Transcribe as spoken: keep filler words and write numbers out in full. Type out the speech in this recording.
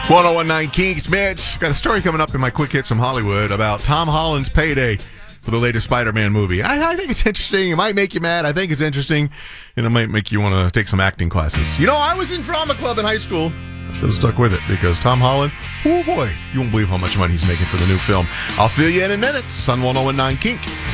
ten nineteen Kinks, Mitch. Got a story coming up in my quick hits from Hollywood about Tom Holland's payday for the latest Spider-Man movie. I, I think it's interesting. It might make you mad. I think it's interesting, and it might make you want to take some acting classes. You know, I was in drama club in high school. I should have stuck with it because Tom Holland, oh boy, you won't believe how much money he's making for the new film. I'll fill you in in minutes on ten nineteen Kink.